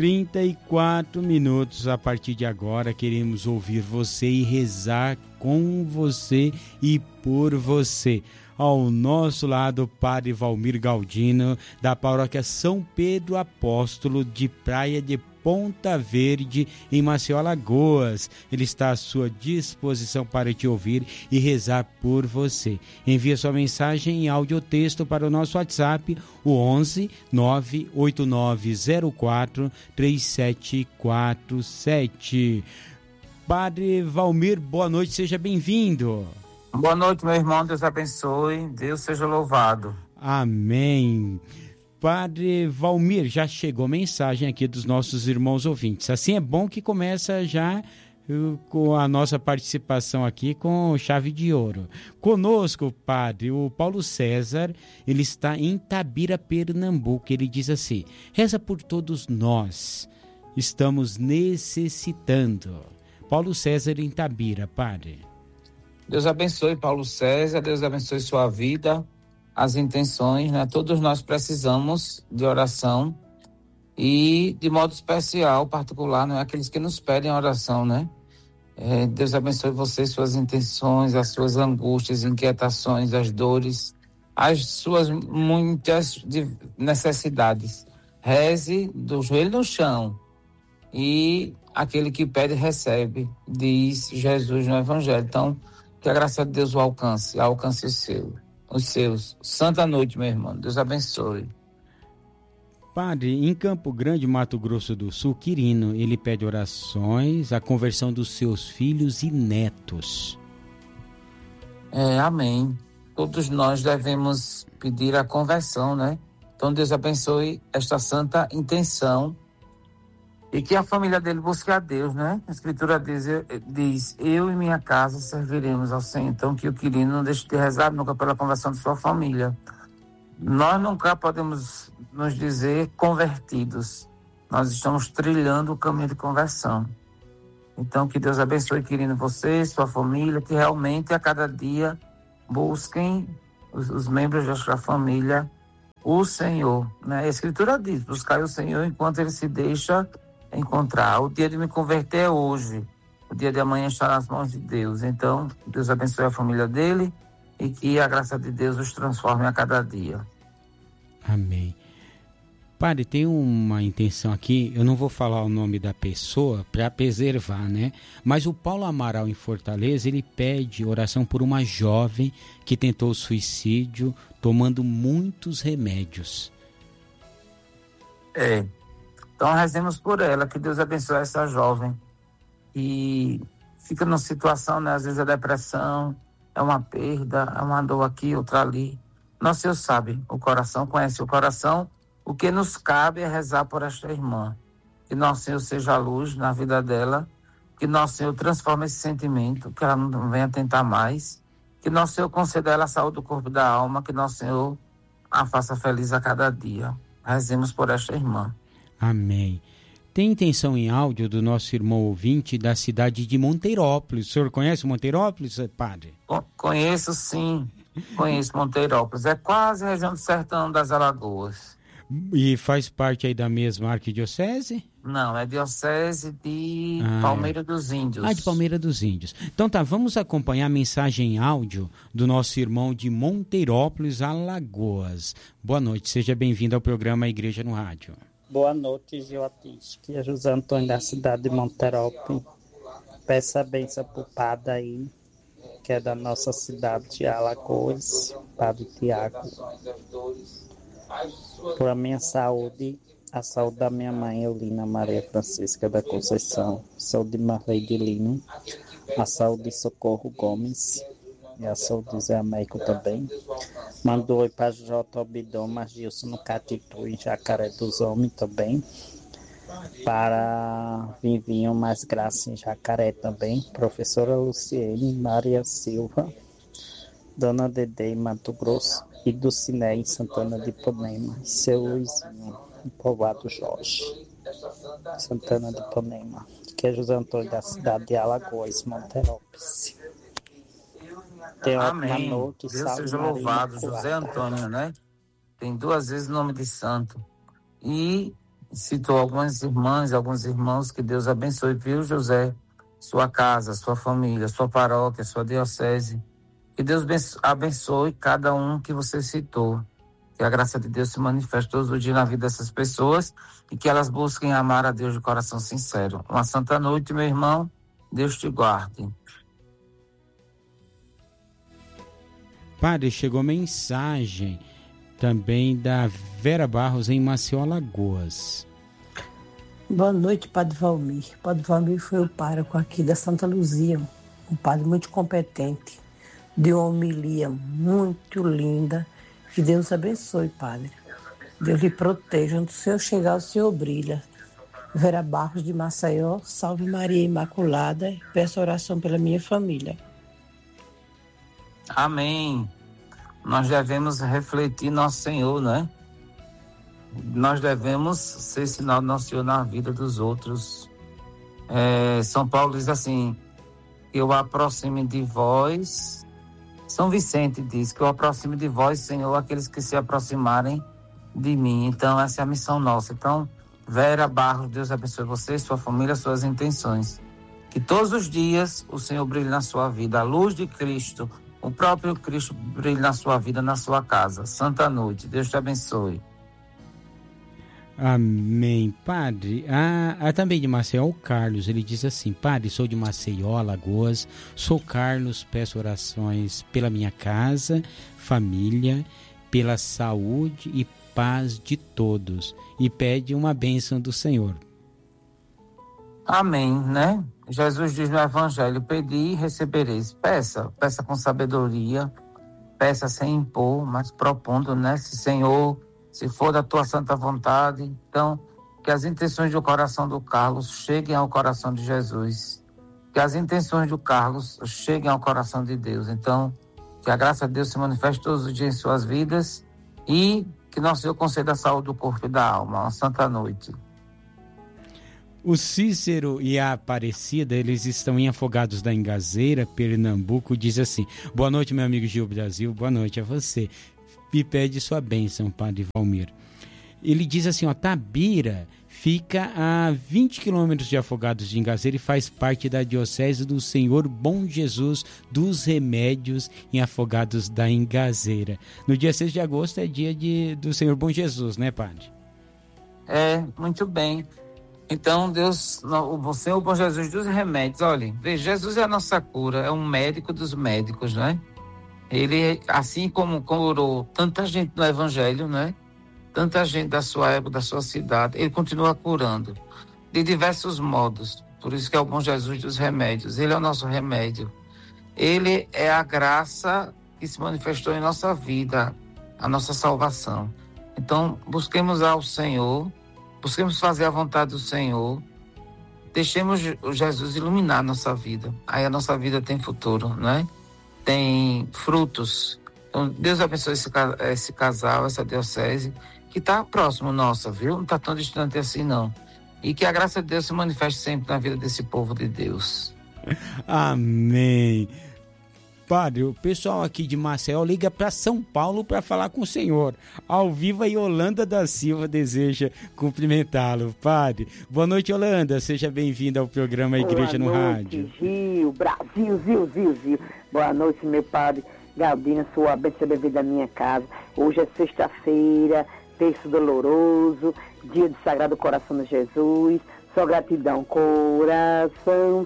34 a partir de agora. Queremos ouvir você e rezar com você e por você. Ao nosso lado, Padre Valmir Galdino, da paróquia São Pedro Apóstolo de Praia de Ponta Verde, em Maceió, Alagoas. Ele está à sua disposição para te ouvir e rezar por você. Envie sua mensagem em áudio ou texto para o nosso WhatsApp, o 11 98904 3747. Padre Valmir, boa noite, seja bem-vindo. Boa noite, meu irmão, Deus abençoe, Deus seja louvado. Amém. Padre Valmir, já chegou mensagem aqui dos nossos irmãos ouvintes. Assim é bom que começa já com a nossa participação aqui com chave de ouro. Conosco, padre, o Paulo César, ele está em Itabira, Pernambuco. Ele diz assim: reza por todos nós, estamos necessitando. Paulo César em Itabira, padre. Deus abençoe Paulo César, Deus abençoe sua vida, as intenções, né? Todos nós precisamos de oração e de modo especial, particular, não é aqueles que nos pedem oração, né? Deus abençoe você, suas intenções, as suas angústias, inquietações, as dores, as suas muitas necessidades. Reze do joelho no chão e aquele que pede recebe, diz Jesus no Evangelho. Então, que a graça de Deus o alcance os seus. Santa noite, meu irmão. Deus abençoe. Padre, em Campo Grande, Mato Grosso do Sul, Quirino, ele pede orações, a conversão dos seus filhos e netos. Amém. Todos nós devemos pedir a conversão, né? Então, Deus abençoe esta santa intenção e que a família dele busque a Deus, né? A Escritura diz, eu e minha casa serviremos ao Senhor. Então, que o Quirino não deixe de rezar nunca pela conversão de sua família. Nós nunca podemos nos dizer convertidos. Nós estamos trilhando o caminho de conversão. Então, que Deus abençoe, Quirino, você, sua família, que realmente a cada dia busquem os membros da sua família o Senhor, né? A Escritura diz, buscai o Senhor enquanto Ele se deixa encontrar. O dia de me converter é hoje. O dia de amanhã está nas mãos de Deus. Então, Deus abençoe a família dele e que a graça de Deus os transforme a cada dia. Amém. Padre, tem uma intenção aqui, eu não vou falar o nome da pessoa para preservar, né? Mas o Paulo Amaral, em Fortaleza, ele pede oração por uma jovem que tentou suicídio tomando muitos remédios. Então, rezemos por ela, que Deus abençoe essa jovem. E fica numa situação, né? Às vezes a depressão é uma perda, é uma dor aqui, outra ali. Nosso Senhor sabe, o coração conhece o coração. O que nos cabe é rezar por esta irmã. Que Nosso Senhor seja a luz na vida dela. Que Nosso Senhor transforme esse sentimento, que ela não venha tentar mais. Que Nosso Senhor conceda a ela a saúde do corpo e da alma. Que Nosso Senhor a faça feliz a cada dia. Rezemos por esta irmã. Amém. Tem intenção em áudio do nosso irmão ouvinte da cidade de Monteirópolis. O senhor conhece Monteirópolis, padre? Conheço, sim. Conheço Monteirópolis. É quase a região do sertão das Alagoas. E faz parte aí da mesma arquidiocese? Não, é diocese de Palmeira dos Índios. De Palmeira dos Índios. Então tá, vamos acompanhar a mensagem em áudio do nosso irmão de Monteirópolis, Alagoas. Boa noite, seja bem-vindo ao programa Igreja no Rádio. Boa noite, Giotis. Que é José Antônio da cidade de Monteirópolis. Peça a bênção pro padre aí, que é da nossa cidade de Alagoas, Padre Tiago. Por a minha saúde, a saúde da minha mãe, Eulina Maria Francisca da Conceição, saúde de Marley de Lino, a saúde de Socorro Gomes e a saúde de Zé Américo também. Mandou oi para J. Obidoma, Gilson no Catitu e Jacaré dos Homens também. Para Vivinho Mais Graça em Jacaré também. Professora Luciene, Maria Silva, Dona Dedé em Mato Grosso e do Ciné em Santana de Ipanema. E seu Luizinho, em Povoado Jorge, Santana de Ipanema. Que é José Antônio da cidade de Alagoas, Monteirópolis. Amém. Noite, Deus seja louvado, José Antônio, né? Tem 2 vezes o nome de santo. E citou algumas irmãs, alguns irmãos, que Deus abençoe, viu, José? Sua casa, sua família, sua paróquia, sua diocese. Que Deus abençoe cada um que você citou. Que a graça de Deus se manifeste todos os dias na vida dessas pessoas e que elas busquem amar a Deus de coração sincero. Uma santa noite, meu irmão. Deus te guarde. Padre, chegou mensagem também da Vera Barros em Maceió, Alagoas. Boa noite, Padre Valmir. Padre Valmir foi o pároco aqui da Santa Luzia, um padre muito competente, deu uma homilia muito linda. Que Deus abençoe, Padre. Deus lhe proteja. Onde o Senhor chegar, o Senhor brilha. Vera Barros de Maceió, salve Maria Imaculada, peço oração pela minha família. Amém. Nós devemos refletir nosso Senhor, né? Nós devemos ser sinal do nosso Senhor na vida dos outros. São Paulo diz assim, eu aproxime de vós. São Vicente diz que eu aproxime de vós, Senhor, aqueles que se aproximarem de mim. Então, essa é a missão nossa. Então, Vera Barros, Deus abençoe você, sua família, suas intenções. Que todos os dias o Senhor brilhe na sua vida. A luz de Cristo, o próprio Cristo brilhe na sua vida, na sua casa. Santa noite. Deus te abençoe. Amém. Padre, também de Maceió, o Carlos, ele diz assim: Padre, sou de Maceió, Alagoas, sou Carlos, peço orações pela minha casa, família, pela saúde e paz de todos, e pede uma bênção do Senhor. Amém, né? Jesus diz no Evangelho, pedi e recebereis. Peça com sabedoria, peça sem impor, mas propondo, né? Senhor, se for da tua santa vontade, então, que as intenções do coração do Carlos cheguem ao coração de Jesus. Que as intenções do Carlos cheguem ao coração de Deus. Então, que a graça de Deus se manifeste todos os dias em suas vidas e que nosso Senhor conceda a saúde do corpo e da alma. Uma santa noite. O Cícero e a Aparecida, eles estão em Afogados da Ingazeira, Pernambuco, diz assim: boa noite, meu amigo Gil Brasil, boa noite a você. E pede sua bênção, Padre Valmir. Ele diz assim, Tabira fica a 20 quilômetros de Afogados de Ingazeira e faz parte da Diocese do Senhor Bom Jesus dos Remédios em Afogados da Ingazeira. No dia 6 de agosto é dia do Senhor Bom Jesus, né, Padre? Muito bem. Então, Deus, o Senhor Bom Jesus dos Remédios, olha, Jesus é a nossa cura, é um médico dos médicos, né? Ele, assim como curou tanta gente no Evangelho, né? Tanta gente da sua época, da sua cidade, ele continua curando de diversos modos. Por isso que é o Bom Jesus dos Remédios. Ele é o nosso remédio. Ele é a graça que se manifestou em nossa vida, a nossa salvação. Então, busquemos ao Senhor, busquemos fazer a vontade do Senhor, deixemos Jesus iluminar a nossa vida. Aí a nossa vida tem futuro, né? Tem frutos. Então, Deus abençoe esse casal, essa diocese, que está próximo nossa, viu? Não está tão distante assim, não. E que a graça de Deus se manifeste sempre na vida desse povo de Deus. Amém. Padre, o pessoal aqui de Maceió liga para São Paulo para falar com o senhor. Ao vivo, a Yolanda da Silva deseja cumprimentá-lo. Padre, boa noite, Yolanda. Seja bem-vinda ao programa Igreja no Rádio. Gil, Brasil, Zil. Boa noite, meu padre Galdino, sua bênção bem-vinda à minha casa. Hoje é sexta-feira, terço doloroso, dia de Sagrado Coração de Jesus. Só gratidão, coração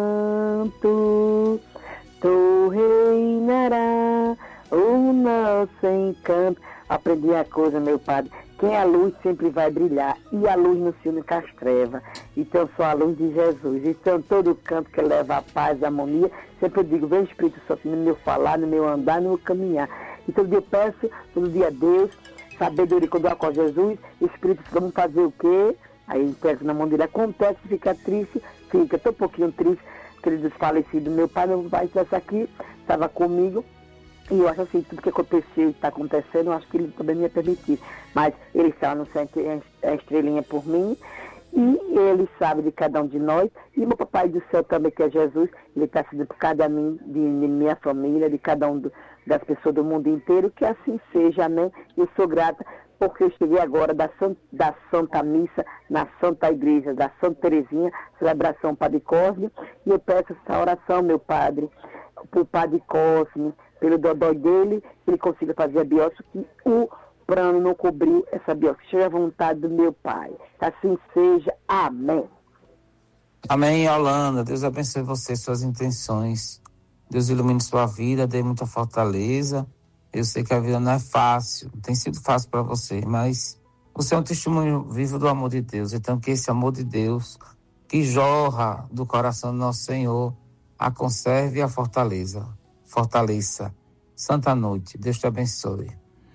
santo, tu reinará, o nosso encanto. Aprendi a coisa, meu padre, quem é a luz sempre vai brilhar, e a luz não se une com as trevas. Então, sou a luz de Jesus. Então, todo canto que leva a paz, a harmonia, sempre eu digo, vem Espírito Santo no meu falar, no meu andar, no meu caminhar. E todo dia eu peço, todo dia a Deus, sabedoria quando eu acordo Jesus, Espírito Santo, vamos fazer o quê? Aí eu pego na mão dele, acontece, fica triste, estou um pouquinho triste, aquele desfalecido, meu pai não vai estar aqui, estava comigo, e eu acho assim, tudo que aconteceu e está acontecendo, eu acho que ele também me ia permitir, mas ele está no centro, a estrelinha por mim, e ele sabe de cada um de nós, e meu papai do céu também, que é Jesus, ele está sendo por cada mim, de minha família, de cada um das pessoas do mundo inteiro, que assim seja, amém? Eu sou grata porque eu cheguei agora da Santa Missa na Santa Igreja da Santa Terezinha, celebração Padre Cosme, e eu peço essa oração, meu Padre, para o Padre Cosme, pelo dodói dele, que ele consiga fazer a biópsia, que o plano não cobriu essa biópsia. Seja a vontade do meu Pai. Que assim seja. Amém. Amém, Yolanda. Deus abençoe você, suas intenções. Deus ilumine sua vida, dê muita fortaleza. Eu sei que a vida não é fácil, não tem sido fácil para você, mas você é um testemunho vivo do amor de Deus. Então, que esse amor de Deus, que jorra do coração do nosso Senhor, a conserve e a fortaleça. Santa noite. Deus te abençoe.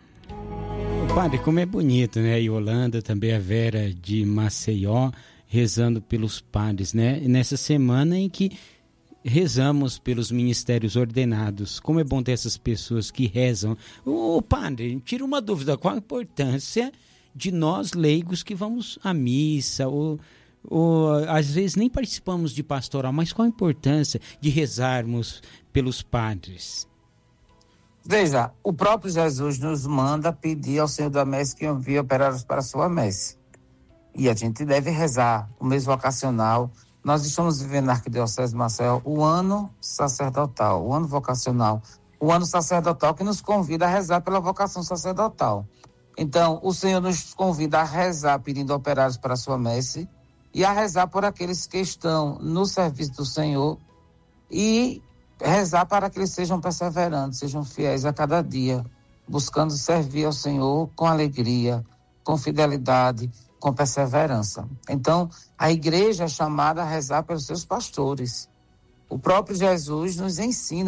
Padre, como é bonito, né? Yolanda, também a Vera de Maceió, rezando pelos padres, né? Nessa semana em que rezamos pelos ministérios ordenados. Como é bom ter essas pessoas que rezam. Ô, padre, tira uma dúvida, qual a importância de nós leigos que vamos à missa, ou às vezes nem participamos de pastoral, mas qual a importância de rezarmos pelos padres? Veja, o próprio Jesus nos manda pedir ao Senhor da Messe que envie operários para a sua messe. E a gente deve rezar o mês vocacional. Nós estamos vivendo na Arquidiocese de Maceió o ano sacerdotal, o ano vocacional, o ano sacerdotal que nos convida a rezar pela vocação sacerdotal. Então, o Senhor nos convida a rezar pedindo operários para a sua messe e a rezar por aqueles que estão no serviço do Senhor e rezar para que eles sejam perseverantes, sejam fiéis a cada dia, buscando servir ao Senhor com alegria, com fidelidade, com perseverança. Então, a igreja é chamada a rezar pelos seus pastores. O próprio Jesus nos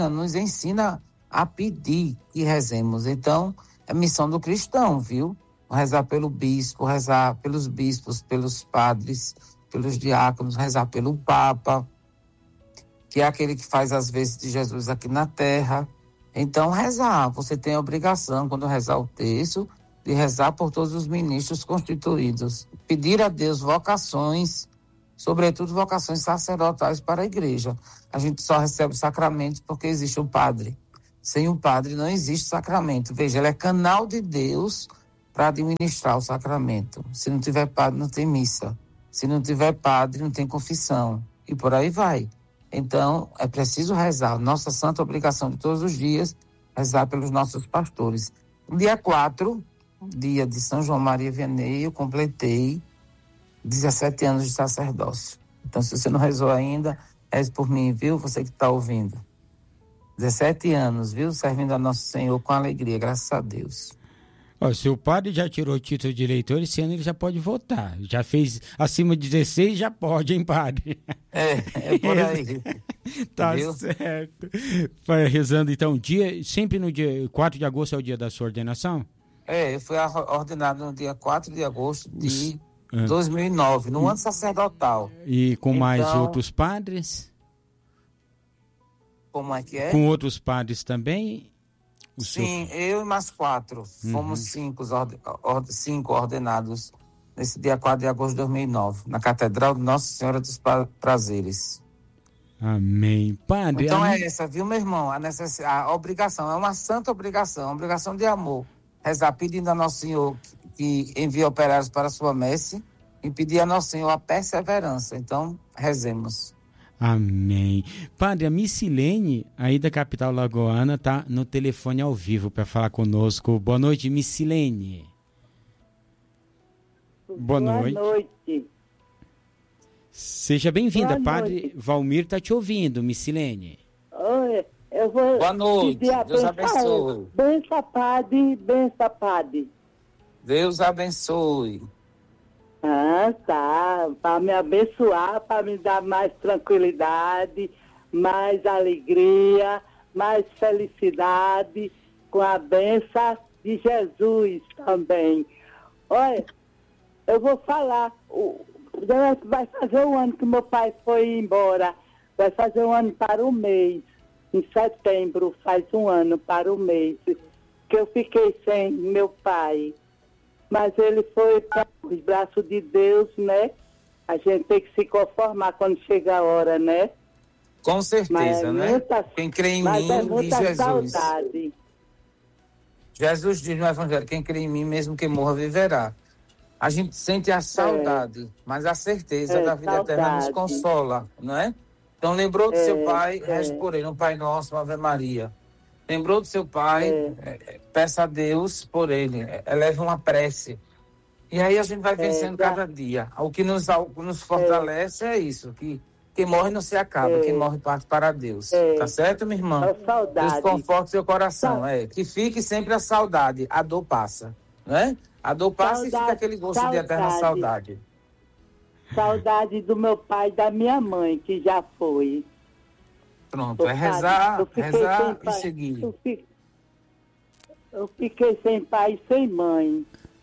ensina a pedir que rezemos. Então, é missão do cristão, viu? Rezar pelo bispo, rezar pelos bispos, pelos padres, pelos diáconos, rezar pelo Papa, que é aquele que faz as vezes de Jesus aqui na terra. Então, rezar. Você tem a obrigação, quando rezar o terço, de rezar por todos os ministros constituídos. Pedir a Deus vocações, sobretudo vocações sacerdotais para a igreja. A gente só recebe sacramentos porque existe um padre. Sem um padre não existe sacramento. Veja, ele é canal de Deus para administrar o sacramento. Se não tiver padre, não tem missa. Se não tiver padre, não tem confissão. E por aí vai. Então, é preciso rezar. Nossa santa obrigação de todos os dias, rezar pelos nossos pastores. Dia 4, dia de São João Maria Vianney, eu completei 17 anos de sacerdócio. Então, se você não rezou ainda, reze por mim, viu? Você que está ouvindo. 17 anos, viu? Servindo a Nosso Senhor com alegria, graças a Deus. Se o padre já tirou o título de eleitor, esse ano ele já pode votar. Já fez acima de 16, já pode, hein, padre? É por aí. Tá, viu? Certo. Vai rezando, então, sempre no dia 4 de agosto é o dia da sua ordenação? Eu fui ordenado no dia 4 de agosto de 2009, no ano sacerdotal. E com mais outros padres? Como é que é? Com outros padres também? Sim, eu e mais 4. Fomos 5 ordenados nesse dia 4 de agosto de 2009, na Catedral de Nossa Senhora dos Prazeres. Amém. Padre, então é essa, viu, meu irmão? A obrigação, é uma santa obrigação, uma obrigação de amor. Rezar pedindo a Nosso Senhor que envie operários para a sua messe e pedir a Nosso Senhor a perseverança. Então, rezemos. Amém. Padre, a Missilene, aí da capital lagoana, está no telefone ao vivo para falar conosco. Boa noite, Missilene. Boa noite. Seja bem-vinda. Padre Valmir está te ouvindo, Missilene. Oi, eu vou Boa noite, Deus abençoe. Bença, Padre. Deus abençoe. Tá. Para me abençoar, para me dar mais tranquilidade, mais alegria, mais felicidade, com a bênção de Jesus também. Olha, eu vou falar, vai fazer um ano que meu pai foi embora, vai fazer um ano para o mês, em setembro faz um ano para o mês, que eu fiquei sem meu pai. Mas ele foi para os braços de Deus, né? A gente tem que se conformar quando chega a hora, né? Com certeza, né? Quem crê em mim, em Jesus. Saudade. Jesus diz no Evangelho, quem crê em mim, mesmo que morra, viverá. A gente sente a saudade, mas a certeza da vida eterna nos consola, não é? Então, lembrou do seu pai, reze por ele, um Pai Nosso, uma Ave Maria. Lembrou do seu pai, peça a Deus por ele, eleve uma prece. E aí a gente vai vencendo cada dia. O que nos fortalece é isso, que quem morre não se acaba, quem morre parte para Deus. Tá certo, minha irmã? Deus conforte seu coração. Que fique sempre a saudade, a dor passa, não é? A dor passa e fica aquele gosto de eterna saudade. Saudade do meu pai e da minha mãe, que já foi. Pronto, rezar e seguir. Eu fiquei sem pai e sem mãe.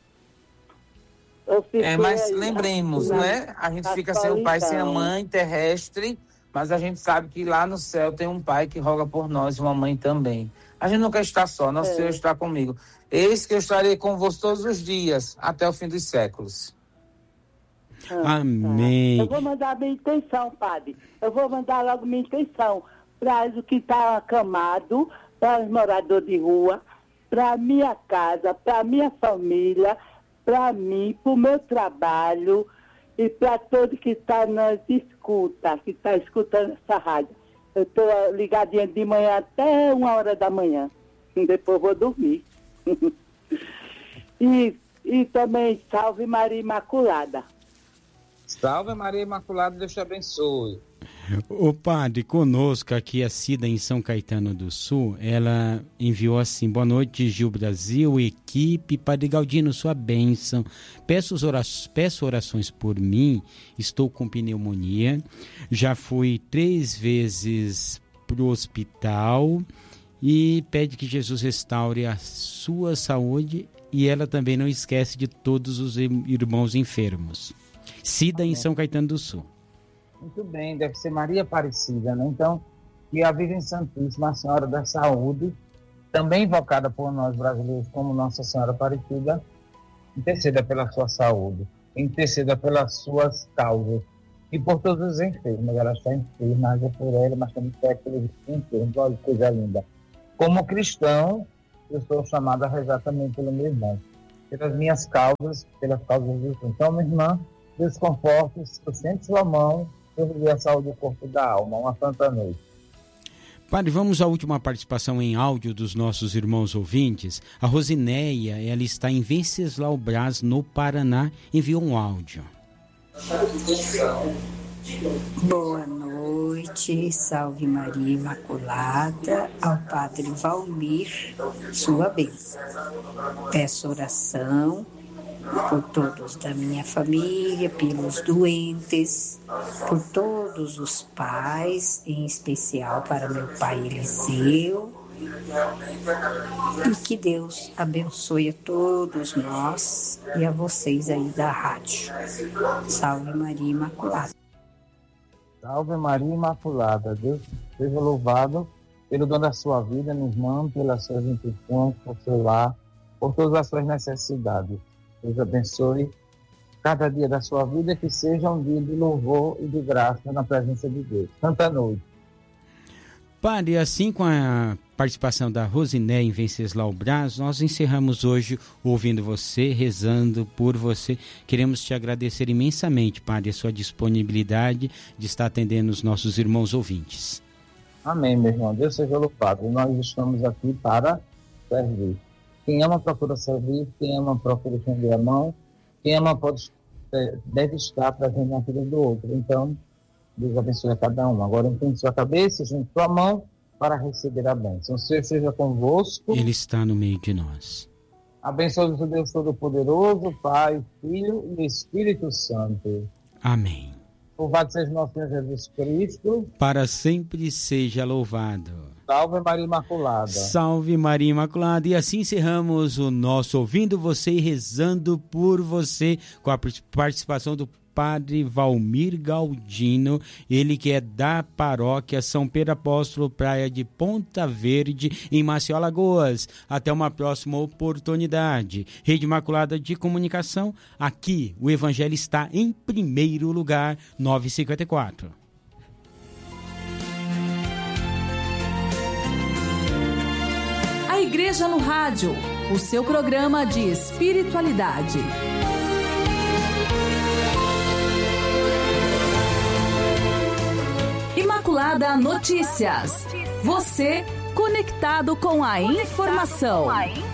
Mas lembremos, né? A gente fica sem o pai, sem a mãe terrestre, mas a gente sabe que lá no céu tem um pai que roga por nós, uma mãe também. A gente nunca está só, nosso Senhor está comigo. Eis que eu estarei convosco todos os dias, até o fim dos séculos. Amém. Eu vou mandar minha intenção, padre. Eu vou mandar logo minha intenção para o que está acamado, para os moradores de rua, para minha casa, para minha família, para mim, para o meu trabalho e para todo que está nas escuta, que está escutando essa rádio. Eu estou ligadinha de manhã até 1h da manhã. Depois vou dormir. e também salve Maria Imaculada. Salve Maria Imaculada, Deus te abençoe. O padre, conosco aqui a Cida em São Caetano do Sul, ela enviou assim: boa noite, Gil Brasil, equipe, Padre Galdino, sua bênção. Peço orações por mim, estou com pneumonia, já fui 3 vezes para o hospital e pede que Jesus restaure a sua saúde e ela também não esquece de todos os irmãos enfermos. Cida em São Caetano do Sul. Muito bem, deve ser Maria Aparecida, né? Então, que a Virgem Santíssima, a Senhora da Saúde, também invocada por nós brasileiros como Nossa Senhora Aparecida, interceda pela sua saúde, interceda pelas suas causas e por todos os enfermos. Ela está enferma, haja por ela, mas também pede pelos enfermos. Olha que coisa linda. Como cristão, eu sou chamado a rezar também pelo meu irmão, pelas minhas causas, pelas causas dos outros. Então, minha irmã, Deus conforte, sustente sua mão, e a saúde do corpo e da alma. Uma santa noite. Padre, vamos à última participação em áudio dos nossos irmãos ouvintes. A Rosineia, ela está em Venceslau Braz, no Paraná, enviou um áudio. Boa noite, salve Maria Imaculada, ao Padre Valmir, sua bênção. Peço oração por todos da minha família, pelos doentes, por todos os pais, em especial para meu pai Eliseu, e que Deus abençoe a todos nós e a vocês aí da rádio. Salve Maria Imaculada. Salve Maria Imaculada, Deus seja louvado pelo dom da sua vida, minha irmã, pelas suas intenções, por seu lar, por todas as suas necessidades. Deus abençoe cada dia da sua vida, que seja um dia de louvor e de graça na presença de Deus. Santa noite. Padre, assim com a participação da Rosiné em Venceslau Braz, nós encerramos hoje ouvindo você, rezando por você. Queremos te agradecer imensamente, Padre, a sua disponibilidade de estar atendendo os nossos irmãos ouvintes. Amém, meu irmão. Deus seja louvado. Nós estamos aqui para servir. Quem ama procura servir, quem ama procura estender a mão, quem ama deve estar presente na vida do outro. Então, Deus abençoe a cada um. Agora, entende sua cabeça, junte sua mão para receber a bênção. O Senhor seja convosco. Ele está no meio de nós. Abençoe o Deus Todo-Poderoso, Pai, Filho e Espírito Santo. Amém. Louvado seja nosso Senhor Jesus Cristo. Para sempre seja louvado. Salve Maria Imaculada. Salve Maria Imaculada. E assim encerramos o nosso Ouvindo Você e Rezando por Você, com a participação do Padre Valmir Galdino, ele que é da paróquia São Pedro Apóstolo, Praia de Ponta Verde, em Maceió, Alagoas. Até uma próxima oportunidade. Rede Imaculada de Comunicação, aqui o Evangelho está em primeiro lugar, 954. A Igreja no Rádio. o seu programa de espiritualidade. Imaculada Notícias. Você conectado com a informação.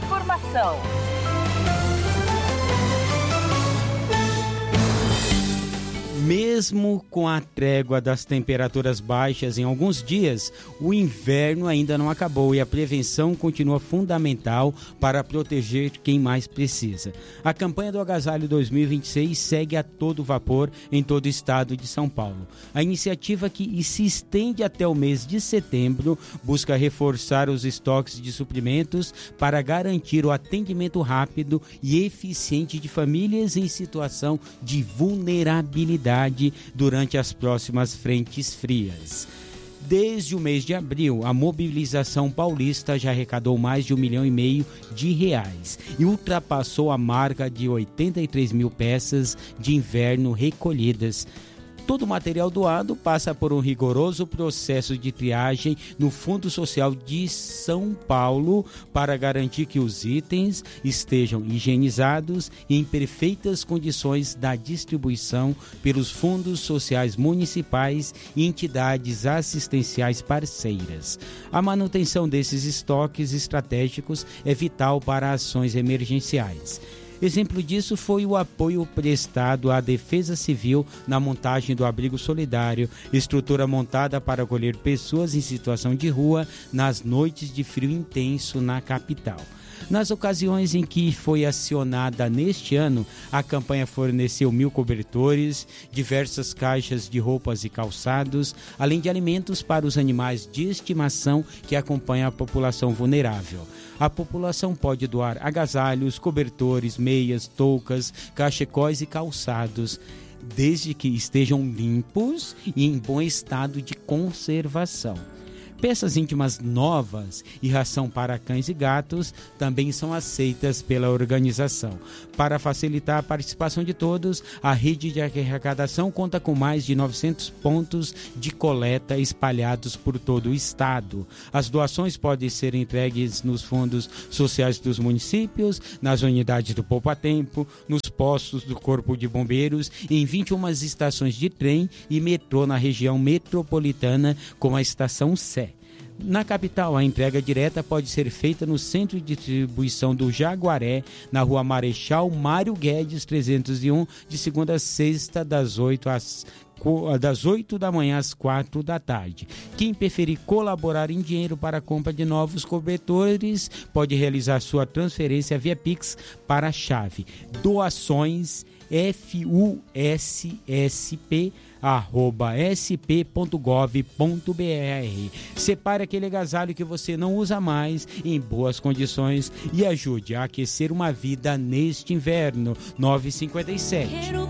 Mesmo com a trégua das temperaturas baixas em alguns dias, o inverno ainda não acabou e a prevenção continua fundamental para proteger quem mais precisa. A campanha do Agasalho 2026 segue a todo vapor em todo o estado de São Paulo. A iniciativa, que se estende até o mês de setembro, busca reforçar os estoques de suprimentos para garantir o atendimento rápido e eficiente de famílias em situação de vulnerabilidade durante as próximas frentes frias. Desde o mês de abril, a mobilização paulista já arrecadou mais de R$1,5 milhão e ultrapassou a marca de 83 mil peças de inverno recolhidas. Todo o material doado passa por um rigoroso processo de triagem no Fundo Social de São Paulo para garantir que os itens estejam higienizados e em perfeitas condições da distribuição pelos fundos sociais municipais e entidades assistenciais parceiras. A manutenção desses estoques estratégicos é vital para ações emergenciais. Exemplo disso foi o apoio prestado à Defesa Civil na montagem do Abrigo Solidário, estrutura montada para acolher pessoas em situação de rua nas noites de frio intenso na capital. Nas ocasiões em que foi acionada neste ano, a campanha forneceu 1.000 cobertores, diversas caixas de roupas e calçados, além de alimentos para os animais de estimação que acompanham a população vulnerável. A população pode doar agasalhos, cobertores, meias, toucas, cachecóis e calçados, desde que estejam limpos e em bom estado de conservação. Peças íntimas novas e ração para cães e gatos também são aceitas pela organização. Para facilitar a participação de todos, a rede de arrecadação conta com mais de 900 pontos de coleta espalhados por todo o estado. As doações podem ser entregues nos fundos sociais dos municípios, nas unidades do Poupa Tempo, nos postos do Corpo de Bombeiros e em 21 estações de trem e metrô na região metropolitana, como a Estação Sé. Na capital, a entrega direta pode ser feita no Centro de Distribuição do Jaguaré, na Rua Marechal Mário Guedes 301, de segunda a sexta, das 8 da manhã às 4 da tarde. Quem preferir colaborar em dinheiro para a compra de novos cobertores pode realizar sua transferência via Pix para a chave doações fussp@sp.gov.br. Separe aquele agasalho que você não usa mais em boas condições e ajude a aquecer uma vida neste inverno. 9h57.